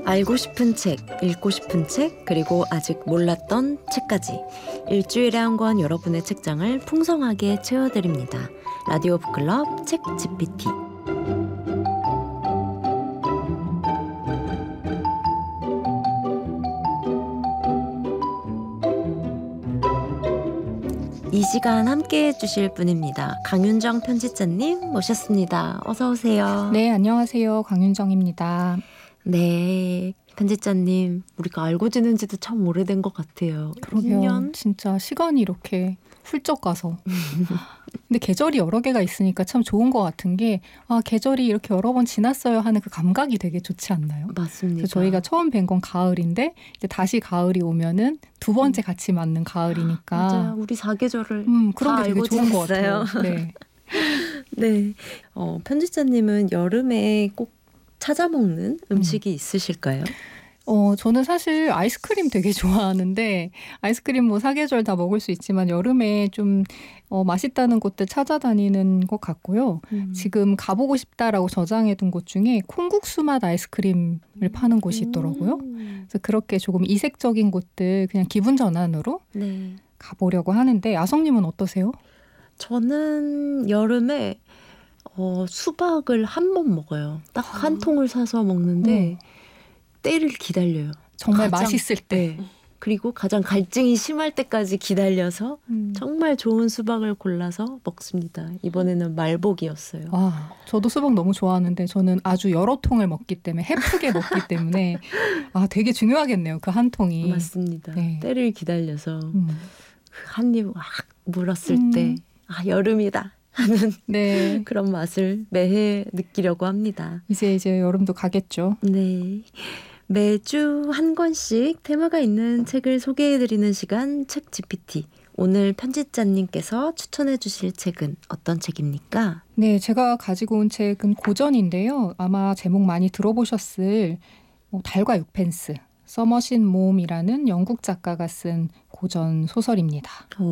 알고 싶은 책, 읽고 싶은 책, 그리고 아직 몰랐던 책까지 일주일에 한 권 여러분의 책장을 풍성하게 채워드립니다. 라디오 북클럽 책 GPT. 이 시간 함께해 주실 분입니다. 강윤정 편집자님 모셨습니다. 어서 오세요. 네, 안녕하세요. 강윤정입니다. 네, 편집자님 우리가 알고 지낸 지도 참 오래된 것 같아요. 그러게요. 2년? 진짜 시간이 이렇게 훌쩍 가서. 근데 계절이 여러 개가 있으니까 참 좋은 것 같은 게 계절이 이렇게 여러 번 지났어요 하는 그 감각이 되게 좋지 않나요? 맞습니다. 그래서 저희가 처음 뵌 건 가을인데 이제 다시 가을이 오면은 두 번째 같이 맞는 가을이니까. 맞아요. 우리 사계절을 그런 다 게 되게 알고 좋은 것 지냈어요. 같아요. 네. 네. 편집자님은 여름에 꼭 찾아 먹는 음식이 있으실까요? 저는 사실 아이스크림 되게 좋아하는데 아이스크림 뭐 사계절 다 먹을 수 있지만 여름에 좀 맛있다는 곳들 찾아다니는 것 같고요. 지금 가보고 싶다라고 저장해둔 곳 중에 콩국수 맛 아이스크림을 파는 곳이 있더라고요. 그래서 그렇게 조금 이색적인 곳들 그냥 기분 전환으로 네. 가보려고 하는데 아성님은 어떠세요? 저는 여름에 수박을 한 번 먹어요. 딱 한 통을 사서 먹는데 때를 기다려요. 정말 가장, 맛있을 때. 네. 그리고 가장 갈증이 심할 때까지 기다려서 정말 좋은 수박을 골라서 먹습니다. 이번에는 말복이었어요. 저도 수박 너무 좋아하는데 저는 아주 여러 통을 먹기 때문에 해프게 먹기 때문에 되게 중요하겠네요. 그 한 통이. 맞습니다. 네. 때를 기다려서 한 입 확 물었을 때 여름이다 하는 네. 그런 맛을 매해 느끼려고 합니다. 이제 여름도 가겠죠. 네. 매주 한 권씩 테마가 있는 책을 소개해드리는 시간 책 GPT. 오늘 편집자님께서 추천해 주실 책은 어떤 책입니까? 네, 제가 가지고 온 책은 고전인데요. 아마 제목 많이 들어보셨을 달과 육펜스, 서머신 몬이라는 영국 작가가 쓴 고전 소설입니다.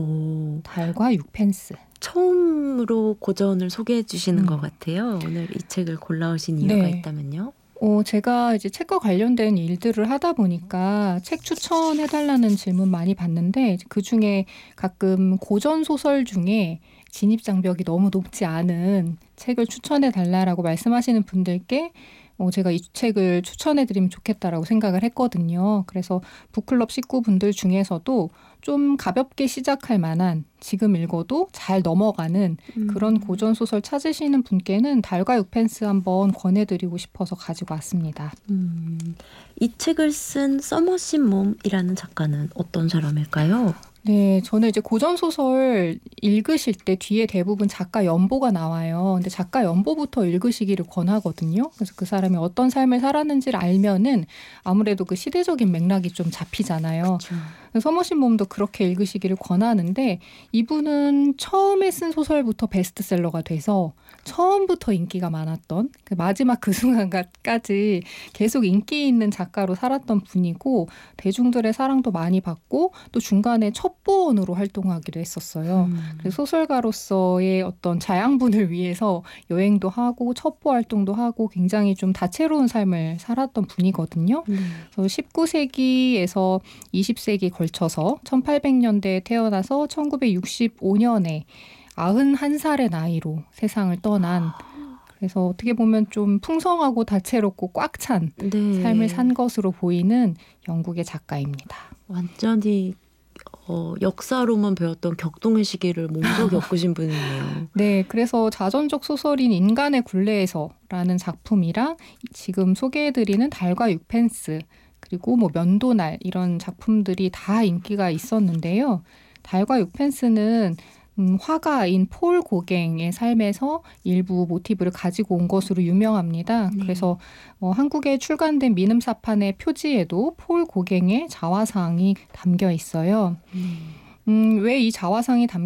달과 육펜스. 처음으로 고전을 소개해 주시는 것 같아요. 오늘 이 책을 골라오신 이유가 있다면요? 제가 이제 책과 관련된 일들을 하다 보니까 책 추천해달라는 질문 많이 받는데 그중에 가끔 고전 소설 중에 진입장벽이 너무 높지 않은 책을 추천해달라고 말씀하시는 분들께 제가 이 책을 추천해드리면 좋겠다라고 생각을 했거든요. 그래서 북클럽 식구분들 중에서도 좀 가볍게 시작할 만한 지금 읽어도 잘 넘어가는 그런 고전소설 찾으시는 분께는 달과 육펜스 한번 권해드리고 싶어서 가지고 왔습니다. 이 책을 쓴 서머신 몬이라는 작가는 어떤 사람일까요? 네, 저는 이제 고전소설 읽으실 때 뒤에 대부분 작가 연보가 나와요. 근데 작가 연보부터 읽으시기를 권하거든요. 그래서 그 사람이 어떤 삶을 살았는지를 알면은 아무래도 그 시대적인 맥락이 좀 잡히잖아요. 그쵸. 서머신 몬도 그렇게 읽으시기를 권하는데 이분은 처음에 쓴 소설부터 베스트셀러가 돼서 처음부터 인기가 많았던 마지막 그 순간까지 계속 인기 있는 작가로 살았던 분이고 대중들의 사랑도 많이 받고 또 중간에 첩보원으로 활동하기도 했었어요. 그래서 소설가로서의 어떤 자양분을 위해서 여행도 하고 첩보 활동도 하고 굉장히 좀 다채로운 삶을 살았던 분이거든요. 그래서 19세기에서 20세기 걸쳐서 1800년대에 태어나서 1965년에 91살의 나이로 세상을 떠난 그래서 어떻게 보면 좀 풍성하고 다채롭고 꽉 찬 삶을 산 것으로 보이는 영국의 작가입니다. 완전히 역사로만 배웠던 격동의 시기를 몸소 겪으신 분이네요. 네, 그래서 자전적 소설인 인간의 굴레에서라는 작품이랑 지금 소개해드리는 달과 육펜스 그리고 면도날 이런 작품들이 다 인기가 있었는데요. 달과 육펜스는 화가인 폴 고갱의 삶에서 일부 모티브를 가지고 온 것으로 유명합니다. 그래서 한국에 출간된 미음사판의 표지에도 폴 고갱의 자화상이 담겨 있어요. 왜 이 자화상이 담겨